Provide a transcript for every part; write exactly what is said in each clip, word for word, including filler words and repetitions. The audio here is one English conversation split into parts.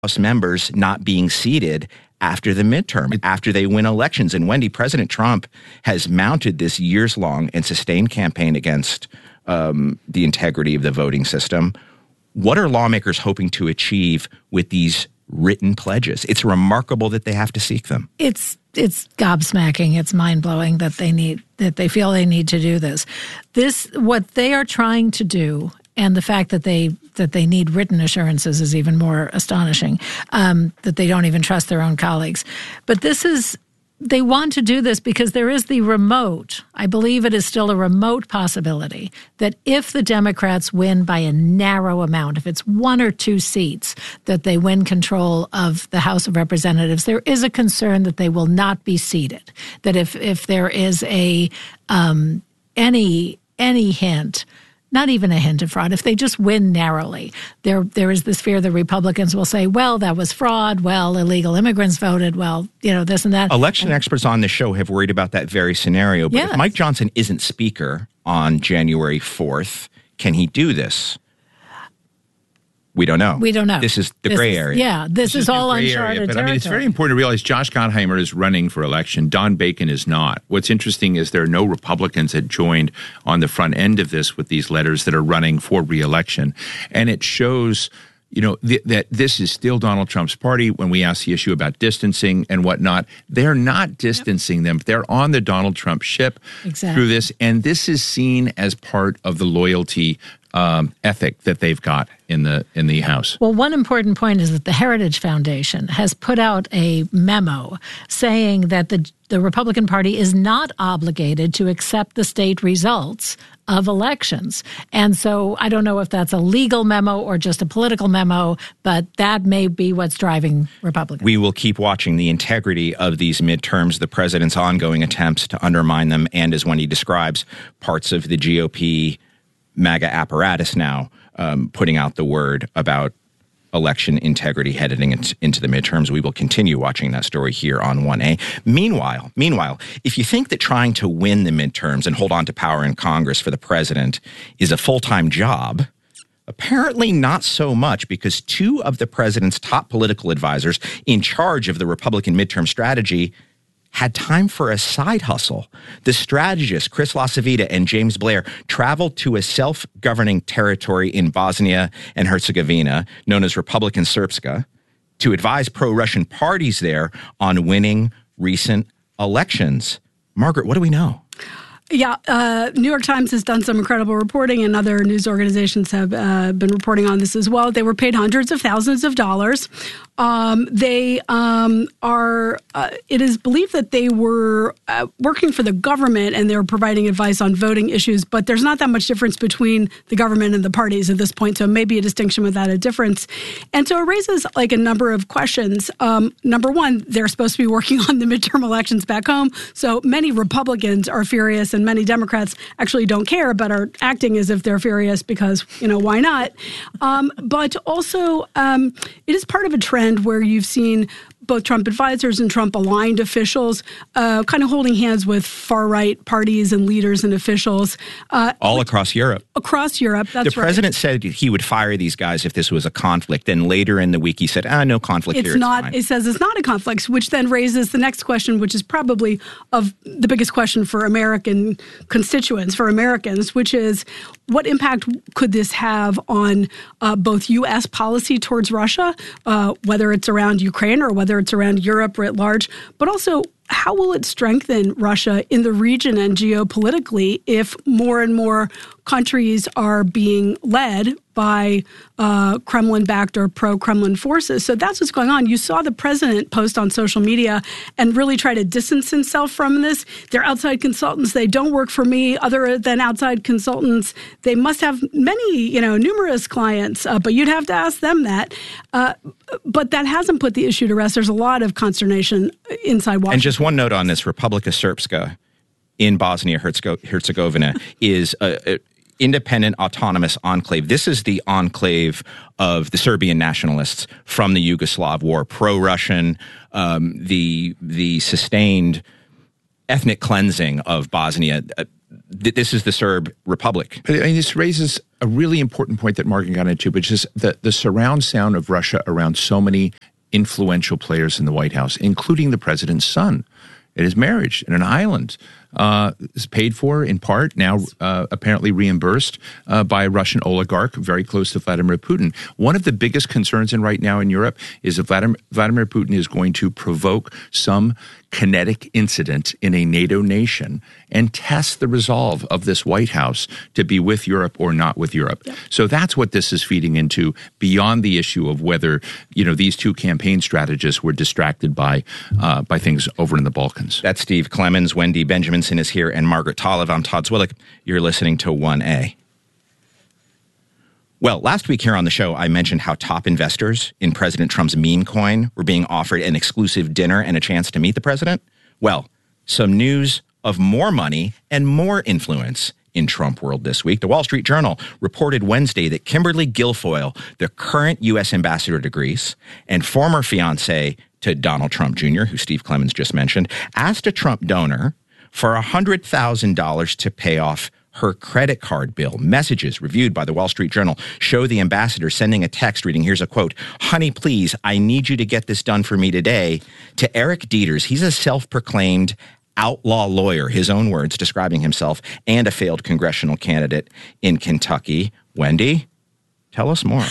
House members not being seated after the midterm, after they win elections. And Wendy, President Trump has mounted this years-long and sustained campaign against um, the integrity of the voting system. What are lawmakers hoping to achieve with these written pledges? It's remarkable that they have to seek them. It's it's gobsmacking. It's mind-blowing that they need that they feel they need to do this. This what they are trying to do, and the fact that they that they need written assurances is even more astonishing. Um, that they don't even trust their own colleagues. But this is. They want to do this because there is the remote, I believe it is still a remote possibility, that if the Democrats win by a narrow amount, if it's one or two seats, that they win control of the House of Representatives, there is a concern that they will not be seated. That if, if there is a um, any any hint, not even a hint of fraud, if they just win narrowly, there there is this fear the Republicans will say, well, that was fraud, well, illegal immigrants voted, well, you know, this and that. Election and, experts on the show have worried about that very scenario. But yes. if Mike Johnson isn't speaker on January fourth, can he do this? We don't know. We don't know. This is the this gray is, area. Yeah, this, this is, is all gray uncharted area, but territory. I mean, it's very important to realize Josh Gottheimer is running for election. Don Bacon is not. What's interesting is there are no Republicans that joined on the front end of this with these letters that are running for re-election. And it shows, you know, th- that this is still Donald Trump's party. When we ask the issue about distancing and whatnot, they're not distancing yep. them. They're on the Donald Trump ship exactly. through this. And this is seen as part of the loyalty Um, ethic that they've got in the in the House. Well, one important point is that the Heritage Foundation has put out a memo saying that the the Republican Party is not obligated to accept the state results of elections. And so I don't know if that's a legal memo or just a political memo, but that may be what's driving Republicans. We will keep watching the integrity of these midterms, the president's ongoing attempts to undermine them, and as Wendy describes, parts of the G O P MAGA apparatus now um, putting out the word about election integrity heading into the midterms. We will continue watching that story here on one A. Meanwhile, meanwhile, if you think that trying to win the midterms and hold on to power in Congress for the president is a full-time job, apparently not so much, because two of the president's top political advisors in charge of the Republican midterm strategy had time for a side hustle. The strategists, Chris LaCivita and James Blair, traveled to a self-governing territory in Bosnia and Herzegovina, known as Republican Srpska, to advise pro-Russian parties there on winning recent elections. Margaret, what do we know? Yeah, uh, New York Times has done some incredible reporting, and other news organizations have uh, been reporting on this as well. They were paid hundreds of thousands of dollars. Um, they um, are, uh, it is believed that they were uh, working for the government and they were providing advice on voting issues, but there's not that much difference between the government and the parties at this point, so maybe a distinction without a difference. And so it raises like a number of questions. Um, number one, they're supposed to be working on the midterm elections back home, so many Republicans are furious and many Democrats actually don't care but are acting as if they're furious because, you know, why not? Um, but also, um, it is part of a trend where you've seen both Trump advisors and Trump-aligned officials uh, kind of holding hands with far-right parties and leaders and officials. Uh, All across Europe. Across Europe, that's right. The president said he would fire these guys if this was a conflict. Then later in the week, he said, ah, no conflict it's here. Not, it's not. It says it's not a conflict, which then raises the next question, which is probably of the biggest question for American constituents, for Americans, which is what impact could this have on uh, both U S policy towards Russia, uh, whether it's around Ukraine or whether it's around Europe writ large, but also how will it strengthen Russia in the region and geopolitically if more and more countries are being led by uh, Kremlin-backed or pro-Kremlin forces? So that's what's going on. You saw the president post on social media and really try to distance himself from this. They're outside consultants. They don't work for me other than outside consultants. They must have many, you know, numerous clients, uh, but you'd have to ask them that. Uh, but that hasn't put the issue to rest. There's a lot of consternation inside Washington. And just one note on this, Republika Srpska in Bosnia-Herzegovina is a, a independent, autonomous enclave. This is the enclave of the Serbian nationalists from the Yugoslav war, pro-Russian, um, the the sustained ethnic cleansing of Bosnia. Uh, th- this is the Serb Republic. But I mean, this raises a really important point that Margaret got into, which is the, the surround sound of Russia around so many influential players in the White House, including the president's son. At his marriage in an island uh, is paid for in part, now uh, apparently reimbursed uh, by a Russian oligarch very close to Vladimir Putin. One of the biggest concerns in right now in Europe is that Vladimir, Vladimir Putin is going to provoke some kinetic incident in a NATO nation and test the resolve of this White House to be with Europe or not with Europe. Yep. So that's what this is feeding into, beyond the issue of whether, you know, these two campaign strategists were distracted by uh, by things over in the Balkans. That's Steve Clemons. Wendy Benjaminson is here, and Margaret Talev. I'm Todd Zwillich. You're listening to one A. Well, last week here on the show, I mentioned how top investors in President Trump's meme coin were being offered an exclusive dinner and a chance to meet the president. Well, some news of more money and more influence in Trump world this week. The Wall Street Journal reported Wednesday that Kimberly Guilfoyle, the current U S ambassador to Greece and former fiancé to Donald Trump Junior, who Steve Clemons just mentioned, asked a Trump donor for one hundred thousand dollars to pay off her credit card bill. Messages reviewed by the Wall Street Journal show the ambassador sending a text reading, here's a quote, "Honey, please, I need you to get this done for me today," to Eric Dieters. He's a self-proclaimed outlaw lawyer, his own words describing himself, and a failed congressional candidate in Kentucky. Wendy, tell us more.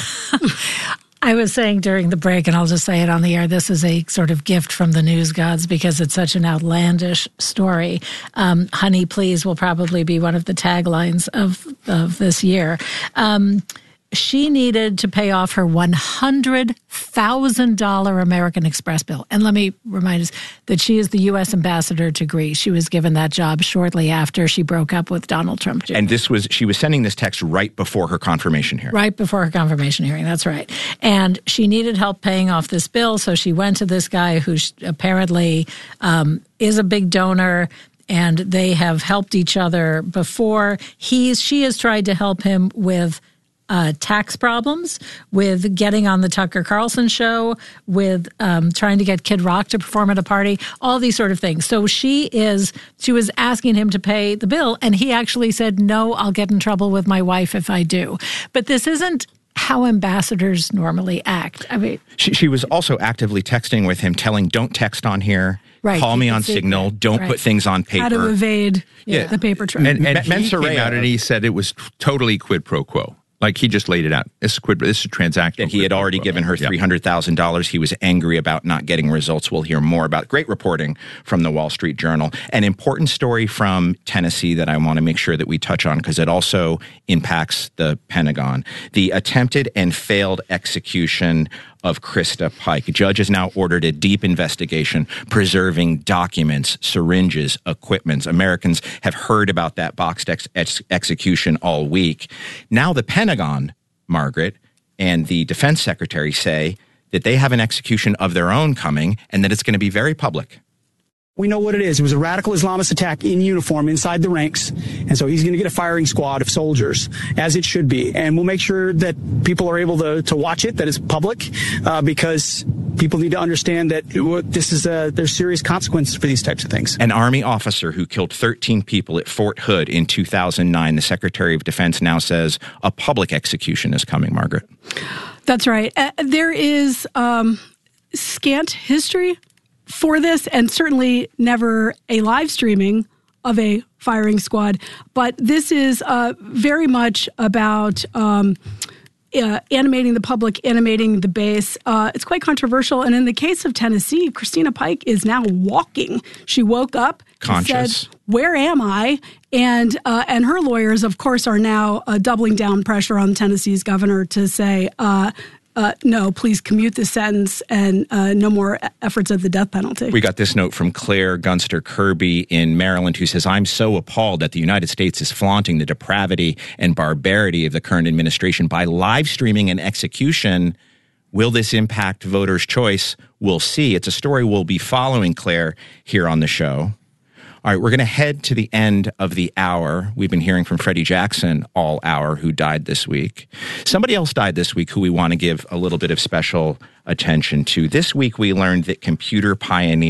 I was saying during the break, and I'll just say it on the air, this is a sort of gift from the news gods because it's such an outlandish story. Um, Honey, please will probably be one of the taglines of, of this year. Um, she needed to pay off her one hundred thousand dollars American Express bill. And let me remind us that she is the U S ambassador to Greece. She was given that job shortly after she broke up with Donald Trump Junior And this was, she was sending this text right before her confirmation hearing. Right before her confirmation hearing, that's right. And she needed help paying off this bill, so she went to this guy who apparently um, is a big donor, and they have helped each other before. He's, she has tried to help him with Uh, tax problems, with getting on the Tucker Carlson show, with um, trying to get Kid Rock to perform at a party, all these sort of things. So she is, she was asking him to pay the bill, and he actually said, no, I'll get in trouble with my wife if I do. But this isn't how ambassadors normally act. I mean, she, she was also actively texting with him, telling, don't text on here. Right, call me on Signal. Don't right. put things on paper. How to evade yeah. the paper trail. And, and Men- he came out and he said it was totally quid pro quo. Like, he just laid it out. This is quid. This is transactional. That he had already given her three hundred thousand dollars. He was angry about not getting results. We'll hear more about. Great reporting from the Wall Street Journal. An important story from Tennessee that I want to make sure that we touch on because it also impacts the Pentagon. The attempted and failed execution of Krista Pike. A judge has now ordered a deep investigation preserving documents, syringes, equipment. Americans have heard about that boxed ex- ex- execution all week. Now the Pentagon, Margaret, and the defense secretary say that they have an execution of their own coming and that it's going to be very public. We know what it is. It was a radical Islamist attack in uniform inside the ranks. And so he's going to get a firing squad of soldiers, as it should be. And we'll make sure that people are able to, to watch it, that it's public, uh, because people need to understand that this is a, there's serious consequences for these types of things. An Army officer who killed thirteen people at Fort Hood in two thousand nine, the Secretary of Defense now says a public execution is coming, Margaret. That's right. Uh, there is um, scant history for this, and certainly never a live streaming of a firing squad. But this is uh, very much about um, uh, animating the public, animating the base. Uh, it's quite controversial. And in the case of Tennessee, Christina Pike is now walking. She woke up, conscious, said, "Where am I?" And uh, and her lawyers, of course, are now uh, doubling down pressure on Tennessee's governor to say, uh, Uh, no, please commute the sentence and uh, no more efforts of the death penalty. We got this note from Claire Gunster Kirby in Maryland who says, I'm so appalled that the United States is flaunting the depravity and barbarity of the current administration by live streaming an execution. Will this impact voters' choice? We'll see. It's a story we'll be following, Claire, here on the show. All right, we're going to head to the end of the hour. We've been hearing from Freddie Jackson all hour, who died this week. Somebody else died this week who we want to give a little bit of special attention to. This week, we learned that computer pioneer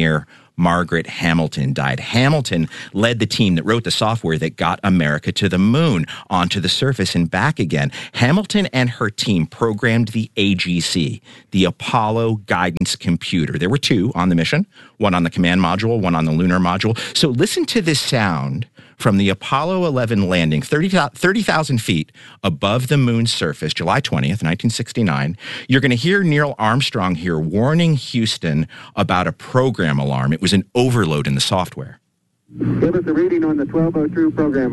Margaret Hamilton died. Hamilton led the team that wrote the software that got America to the moon, onto the surface, and back again. Hamilton and her team programmed the A G C, the Apollo Guidance Computer. There were two on the mission, one on the command module, one on the lunar module. So listen to this sound from the Apollo eleven landing, thirty thousand feet above the moon's surface, July twentieth, nineteen sixty-nine. You're going to hear Neil Armstrong here warning Houston about a program alarm. It was an overload in the software. Give us a reading on the twelve oh two program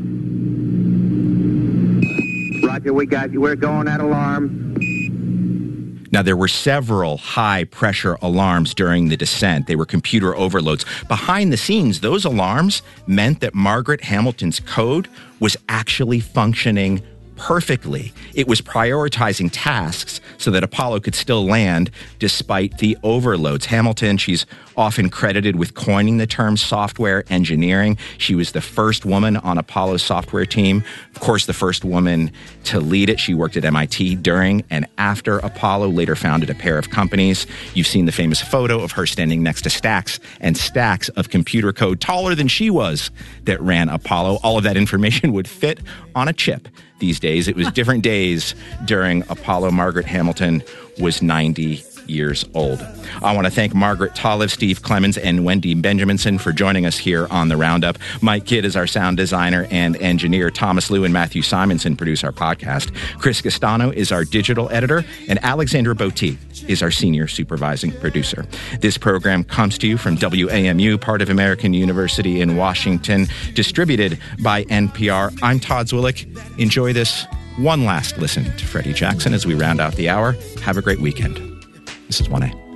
alarm. Roger, we got you. We're going at alarm. Now, there were several high-pressure alarms during the descent. They were computer overloads. Behind the scenes, those alarms meant that Margaret Hamilton's code was actually functioning perfectly. It was prioritizing tasks so that Apollo could still land despite the overloads. Hamilton, she's often credited with coining the term software engineering. She was the first woman on Apollo's software team. Of course, the first woman to lead it. She worked at M I T during and after Apollo, later founded a pair of companies. You've seen the famous photo of her standing next to stacks and stacks of computer code taller than she was that ran Apollo. All of that information would fit on a chip. These days, it was different days during Apollo. Margaret Hamilton was ninety years old. I want to thank Margaret Tolive, Steve Clemens, and Wendy Benjaminson for joining us here on The Roundup. Mike Kidd is our sound designer and engineer. Thomas Liu and Matthew Simonson produce our podcast. Chris Castano is our digital editor, and Alexandra Botti is our senior supervising producer. This program comes to you from W A M U, part of American University in Washington, distributed by N P R. I'm Todd Zwillich. Enjoy this one last listen to Freddie Jackson as we round out the hour. Have a great weekend. This is one A.